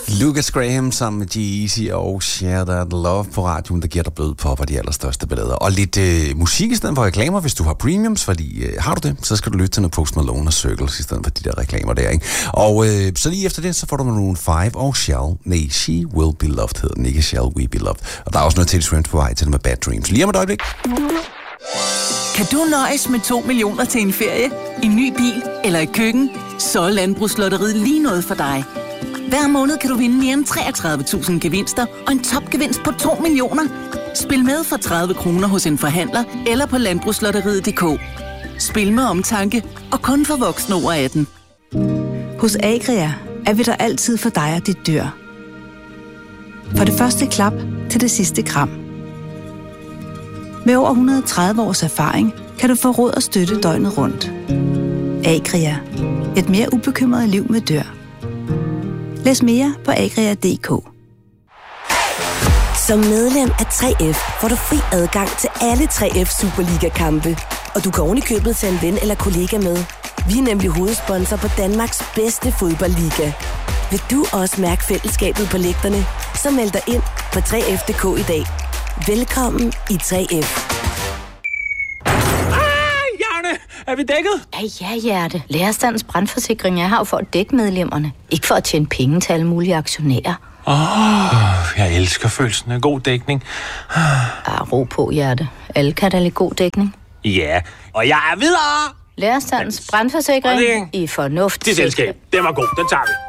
Lucas Graham sammen med G-Eazy og Share That Love på radioen, der giver dig blød på de allerstørste ballader. Og lidt musik i stedet for reklamer, hvis du har premiums, fordi har du det, så skal du lytte til noget Post Malone og Circles i stedet for de der reklamer der, ikke? Og så lige efter det, så får du Maroon 5 og She Will Be Loved, hedder den, ikke Shall We Be Loved. Og der er også noget Taylor Swift på vej til det med Bad Dreams. Lige om et øjeblik. Kan du nøjes med 2 millioner til en ferie, en ny bil eller et køkken? Så er Landbrugslotteriet lige noget for dig. Hver måned kan du vinde mere end 33.000 gevinster og en topgevinst på 2 millioner. Spil med for 30 kroner hos en forhandler eller på landbrugslotteriet.dk. Spil med omtanke og kun for voksne over 18. Hos Agria er vi der altid for dig og dit dyr. Fra det første klap til det sidste kram. Med over 130 års erfaring kan du få råd og støtte døgnet rundt. Agria. Et mere ubekymret liv med dyr. Læs mere på agria.dk. Som medlem af 3F får du fri adgang til alle 3F Superliga-kampe. Og du kan ovenikøbet tage en ven eller kollega med. Vi er nemlig hovedsponsor på Danmarks bedste fodboldliga. Vil du også mærke fællesskabet på lægterne? Så meld dig ind på 3F.dk i dag. Velkommen i 3F. Er vi dækket? Ja, Hjerte. Lærerstandens brandforsikring er her for at dække medlemmerne. Ikke for at tjene penge til alle mulige aktionærer. Jeg elsker følelsen af god dækning. Ro på, Hjerte. Alle kan da lide god dækning. Ja, og jeg er videre! Lærerstandens brandforsikring i fornuft. Det selskab. Den var god. Den tager vi.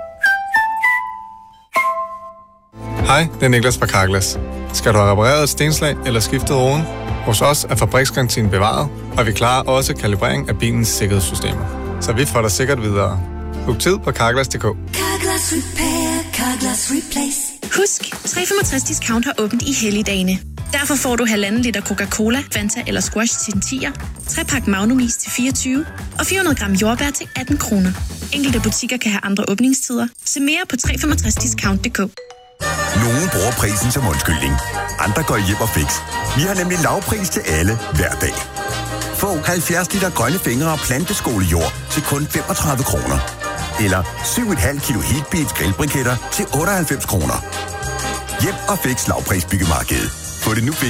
Hej, det er Niklas fra Carglass. Skal du have repareret et stenslag eller skiftet roden? Hos os er fabriksgarantien bevaret, og vi klarer også kalibrering af bilens sikkerhedssystemer. Så vi får dig sikkert videre. Book tid på Carglass.dk. Carglass Repair, Carglass Replace. Husk, 365 Discount har åbent i helligdagene. Derfor får du 1,5 liter Coca-Cola, Fanta eller Squash til 10'er, 3-pakke Magnum Is til 24 og 400 gram jordbær til 18 kroner. Enkelte butikker kan have andre åbningstider. Se mere på 365discount.dk. Nogle bruger prisen som undskyldning. Andre går hjem og fix. Vi har nemlig lavpris til alle hver dag. Få 70 liter grønne fingre og planteskolejord til kun 35 kroner. Eller 7,5 kilo Heatbeats grillbriketter til 98 kroner. Hjem og fix lavpris byggemarkedet. Få det nu